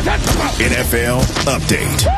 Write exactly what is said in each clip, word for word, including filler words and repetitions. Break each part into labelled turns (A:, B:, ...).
A: N F L Update.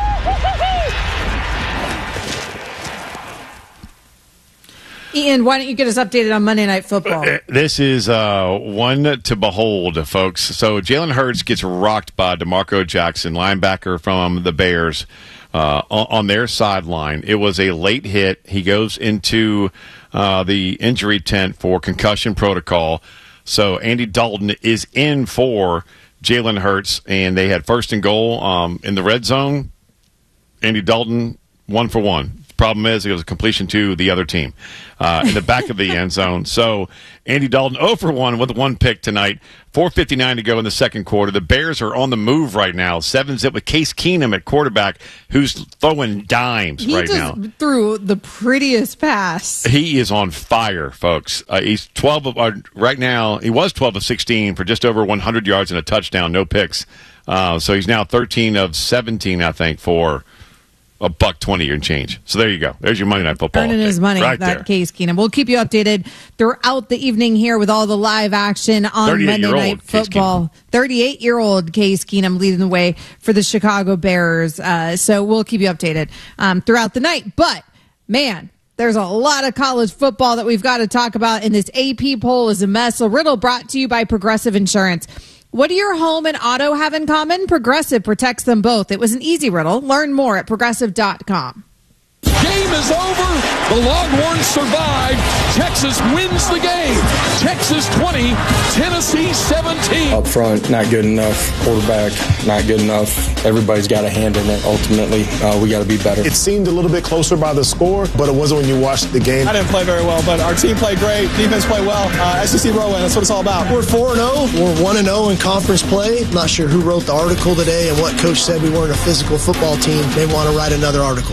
B: Ian, why don't you get us updated on Monday Night Football?
C: This is uh, one to behold, folks. So Jalen Hurts gets rocked by DeMarco Jackson, linebacker from the Bears, uh, on, on their sideline. It was a late hit. He goes into uh, the injury tent for concussion protocol. So Andy Dalton is in for Jalen Hurts, and they had first and goal um, in the red zone. Andy Dalton, one for one. Problem is, it was a completion to the other team uh, in the back of the end zone. So Andy Dalton zero for one with one pick tonight. four fifty-nine to go in the second quarter. The Bears are on the move right now. seven zip with Case Keenum at quarterback, who's throwing dimes
B: he
C: right
B: just
C: now.
B: Threw the prettiest pass.
C: He is on fire, folks. Uh, he's twelve of uh, right now. He was twelve of sixteen for just over one hundred yards and a touchdown, no picks. Uh, so he's now thirteen of seventeen, I think, for a buck twenty and change. So there you go. There's your Monday Night Football.
B: Earning his money,
C: right
B: that
C: there.
B: Case Keenum. We'll keep you updated throughout the evening here with all the live action on Monday Night Football. thirty-eight-year-old Case Keenum leading the way for the Chicago Bears. Uh, so we'll keep you updated um, throughout the night. But, man, there's a lot of college football that we've got to talk about, and this A P poll is a mess. A riddle brought to you by Progressive Insurance. What do your home and auto have in common? Progressive protects them both. It was an easy riddle. Learn more at progressive dot com.
D: Game is over. The Longhorns survive. Texas wins the game. Texas twenty, Tennessee seventeen.
E: Up front, not good enough. Quarterback, not good enough. Everybody's got a hand in it. Ultimately, uh, we got to be better.
F: It seemed a little bit closer by the score, but it wasn't when you watched the game.
G: I didn't play very well, but our team played great. Defense played well. Uh, S E C Rowan, that's what it's all about.
H: We're four and oh. We're one and oh in conference play. I'm not sure who wrote the article today and what coach said we weren't a physical football team. They want to write another article.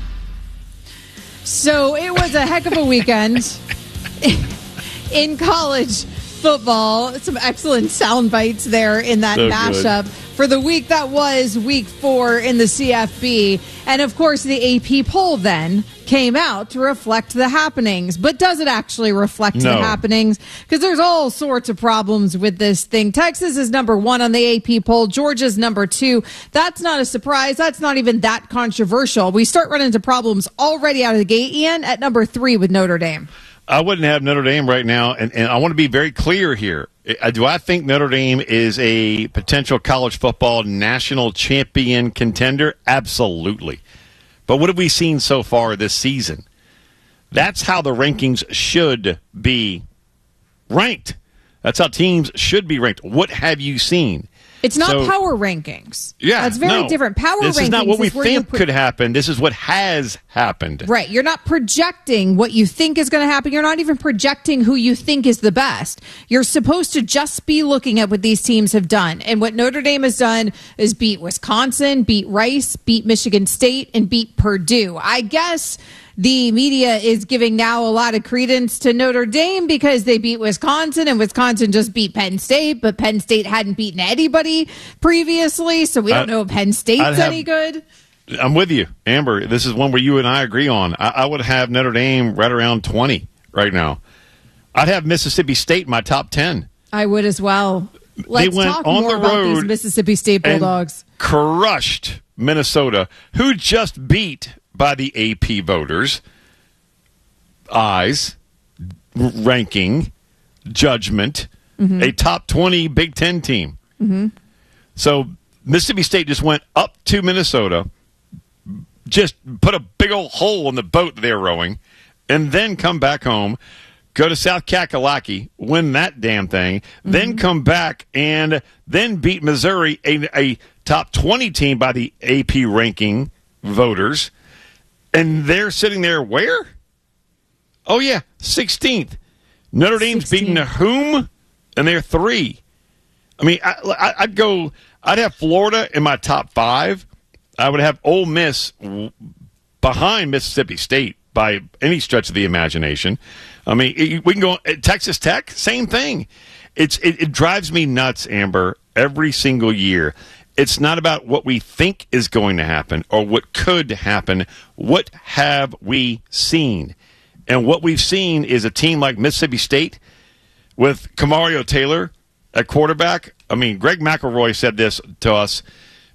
B: So it was a heck of a weekend in college football. Some excellent sound bites there in that
C: So
B: mashup
C: good.
B: for the week that was week four in the C F B. And, of course, the A P poll then came out to reflect the happenings. But does it actually reflect
C: No.
B: the happenings? Because there's all sorts of problems with this thing. Texas is number one on the A P poll. Georgia's number two. That's not a surprise. That's not even that controversial. We start running into problems already out of the gate, Ian, at number three with Notre Dame.
C: I wouldn't have Notre Dame right now, and, and I want to be very clear here. I- Do I think Notre Dame is a potential college football national champion contender? Absolutely. But what have we seen so far this season? That's how the rankings should be ranked. That's how teams should be ranked. What have you seen?
B: It's not
C: So-
B: power rankings.
C: Yeah,
B: That's very
C: no.
B: different. Power
C: this
B: rankings
C: is not what we
B: is where you're
C: think
B: pro-
C: could happen. This is what has happened.
B: Right. You're not projecting what you think is going to happen. You're not even projecting who you think is the best. You're supposed to just be looking at what these teams have done. And what Notre Dame has done is beat Wisconsin, beat Rice, beat Michigan State, and beat Purdue. I guess the media is giving now a lot of credence to Notre Dame because they beat Wisconsin, and Wisconsin just beat Penn State, but Penn State hadn't beaten anybody previously, so we don't
C: I-
B: know if Penn State's
C: I'd have-
B: any good.
C: I'm with you, Amber. This is one where you and I agree on. I, I would have Notre Dame right around twenty right now. I'd have Mississippi State in my top ten.
B: I would as well. Let's
C: went
B: talk
C: on
B: more
C: the
B: about these
C: road
B: Mississippi State
C: and
B: Bulldogs.
C: crushed Minnesota, who just beat by the A P voters' eyes, ranking, judgment,
B: Mm-hmm.
C: a top twenty Big Ten team.
B: Mm-hmm.
C: So Mississippi State just went up to Minnesota, just put a big old hole in the boat they're rowing, and then come back home, go to South Kakalaki, win that damn thing, mm-hmm. then come back and then beat Missouri, a, a top twenty team by the A P ranking voters, and they're sitting there where? Oh, yeah, sixteenth. Notre Dame's
B: sixteenth.
C: beaten whom? And they're three. I mean, I, I, I'd go. I'd have Florida in my top five. I would have Ole Miss behind Mississippi State by any stretch of the imagination. I mean, it, we can go Texas Tech. Same thing. It's it, it drives me nuts, Amber. Every single year, it's not about what we think is going to happen or what could happen. What have we seen? And what we've seen is a team like Mississippi State with Kamario Taylor at quarterback. I mean, Greg McElroy said this to us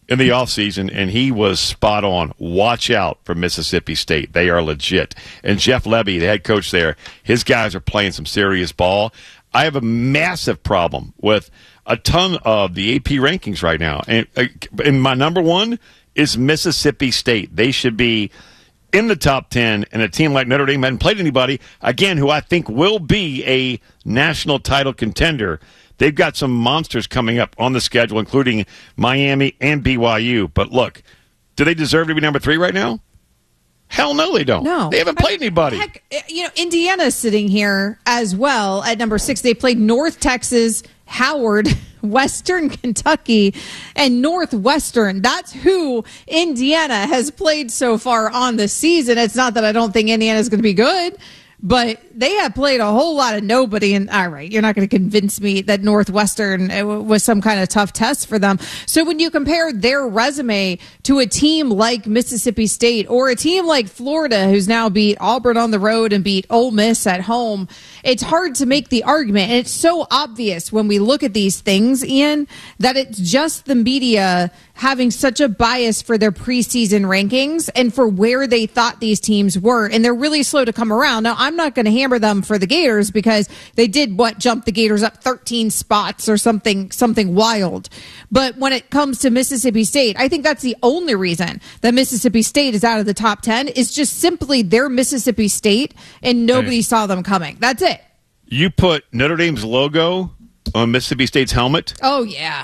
C: in the offseason, and he was spot on. Watch out for Mississippi State. They are legit. And Jeff Lebby, the head coach there, his guys are playing some serious ball. I have a massive problem with a ton of the A P rankings right now. And, and my number one is Mississippi State. They should be in the top ten, and a team like Notre Dame hadn't played anybody, again, who I think will be a national title contender. They've got some monsters coming up on the schedule, including Miami and B Y U. But look, do they deserve to be number three right now? Hell no, they don't.
B: No.
C: They haven't played anybody.
B: Heck, you know, Indiana's sitting here as well at number six. They played North Texas, Howard, Western Kentucky, and Northwestern. That's who Indiana has played so far on the season. It's not that I don't think Indiana's going to be good, but they have played a whole lot of nobody. And all right, you're not going to convince me that Northwestern was some kind of tough test for them. So when you compare their resume to a team like Mississippi State or a team like Florida, who's now beat Auburn on the road and beat Ole Miss at home, it's hard to make the argument. And it's so obvious when we look at these things, Ian, that it's just the media having such a bias for their preseason rankings and for where they thought these teams were. And they're really slow to come around. Now, I'm not going to hammer them for the Gators because they did what jump the Gators up thirteen spots or something, something wild. But when it comes to Mississippi State, I think that's the only reason that Mississippi State is out of the top ten is just simply they're Mississippi State and nobody hey. saw them coming. That's it.
C: You put Notre Dame's logo on Mississippi State's helmet?
B: Oh, yeah.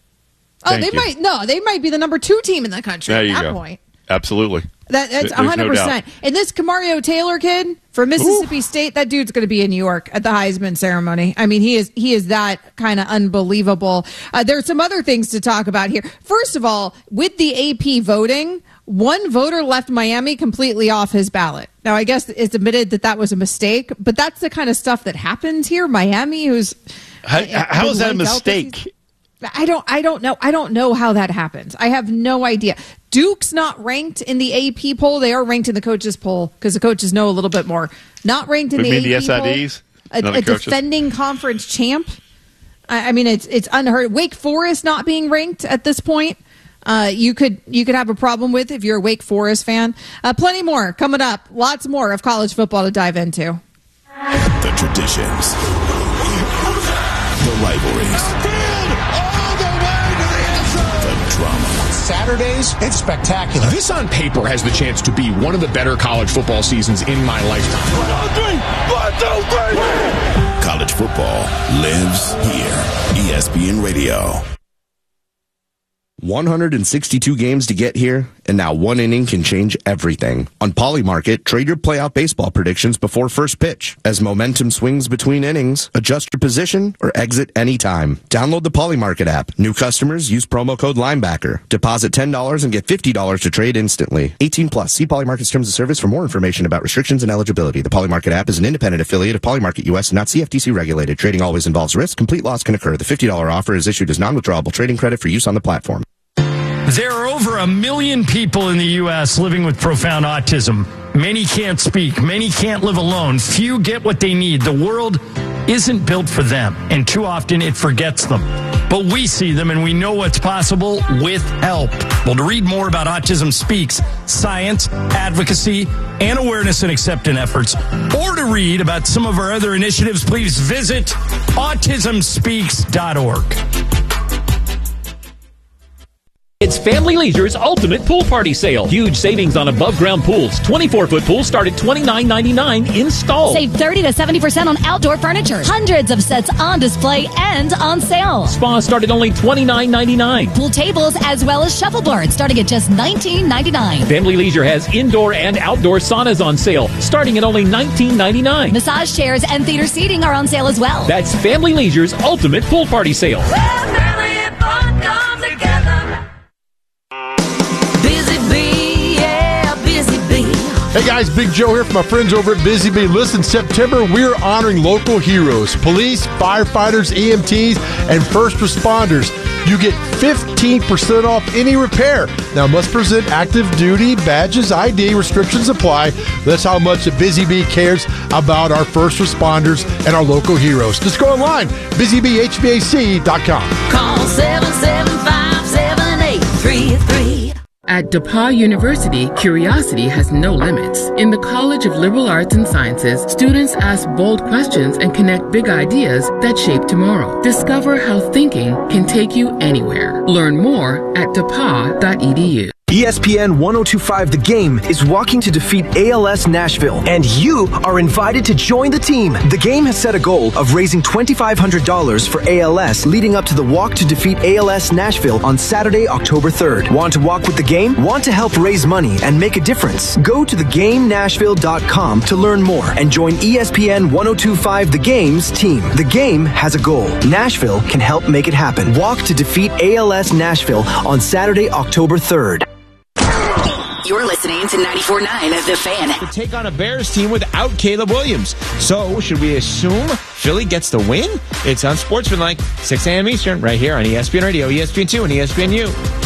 B: Oh,
C: Thank
B: they
C: you.
B: might no, they might be the number two team in the country
C: there
B: at
C: you
B: that
C: go.
B: point.
C: Absolutely.
B: That, that's
C: There's
B: one hundred percent.
C: No doubt.
B: And this Kamario Taylor kid from Mississippi Ooh. State, that dude's going to be in New York at the Heisman ceremony. I mean, he is he is that kind of unbelievable. Uh, there's some other things to talk about here. First of all, with the A P voting, one voter left Miami completely off his ballot. Now, I guess it's admitted that that was a mistake, but that's the kind of stuff that happens here. Miami, who's
C: how, how is that a mistake?
B: I don't I don't know. I don't know how that happens. I have no idea. Duke's not ranked in the A P poll. They are ranked in the coaches poll because the coaches know a little bit more. Not ranked in
C: we
B: the
C: mean
B: A P
C: the S I Ds?
B: poll. A, a defending conference champ. I, I mean, it's it's unheard. Wake Forest not being ranked at this point. Uh, you could you could have a problem with if you're a Wake Forest fan. Uh, plenty more coming up. Lots more of college football to dive into.
A: The traditions, the rivalries.
I: Saturdays, it's spectacular.
J: This on paper has the chance to be one of the better college football seasons in my lifetime.
A: One, two, three. One, two, three. College football lives here. E S P N Radio.
K: one hundred sixty-two games to get here, and now one inning can change everything. On Polymarket, trade your playoff baseball predictions before first pitch. As momentum swings between innings, adjust your position or exit anytime. Download the Polymarket app. New customers use promo code Linebacker. Deposit ten dollars and get fifty dollars to trade instantly. eighteen plus. See Polymarket's terms of service for more information about restrictions and eligibility. The Polymarket app is an independent affiliate of Polymarket U S and not C F T C regulated. Trading always involves risk. Complete loss can occur. The fifty dollars offer is issued as non-withdrawable trading credit for use on the platform.
L: There are over a million people in the U S living with profound autism. Many can't speak. Many can't live alone. Few get what they need. The world isn't built for them, and too often it forgets them. But we see them, and we know what's possible with help. Well, to read more about Autism Speaks, science, advocacy, and awareness and acceptance efforts, or to read about some of our other initiatives, please visit autism speaks dot org.
M: It's Family Leisure's Ultimate Pool Party Sale. Huge savings on above-ground pools. twenty-four foot pools start at twenty-nine ninety-nine installed.
N: Save thirty to seventy percent on outdoor furniture. Hundreds of sets on display and on sale.
M: Spas start at only twenty-nine ninety-nine.
N: Pool tables as well as shuffleboards starting at just nineteen ninety-nine.
M: Family Leisure has indoor and outdoor saunas on sale starting at only nineteen ninety-nine.
N: Massage chairs and theater seating are on sale as well.
M: That's Family Leisure's Ultimate Pool Party Sale.
O: Well, family and fun come together. Busy Bee, yeah, Busy Bee.
P: Hey guys, Big Joe here from my friends over at Busy Bee. Listen, September, we're honoring local heroes, police, firefighters, E M Ts, and first responders. You get fifteen percent off any repair. Now, must present active duty badges, I D, restrictions apply. That's how much Busy Bee cares about our first responders and our local heroes. Just go online, busy bee h v a c dot com.
O: Call seven seven five, seven eight three.
I: At DePauw University, curiosity has no limits. In the College of Liberal Arts and Sciences, students ask bold questions and connect big ideas that shape tomorrow. Discover how thinking can take you anywhere. Learn more at depaw dot e d u.
Q: E S P N ten twenty-five The Game is walking to defeat A L S Nashville, and you are invited to join the team. The Game has set a goal of raising twenty-five hundred dollars for A L S leading up to the walk to defeat A L S Nashville on Saturday, October third. Want to walk with the Game? Want to help raise money and make a difference? Go to the game nashville dot com to learn more and join E S P N ten twenty-five The Game's team. The Game has a goal. Nashville can help make it happen. Walk to defeat A L S Nashville on Saturday, October third.
R: You're listening to ninety-four point nine The Fan.
S: To take on a Bears team without Caleb Williams. So, should we assume Philly gets the win? It's on Sportsmanlike, six a.m. Eastern, right here on E S P N Radio, E S P N two, and E S P N U.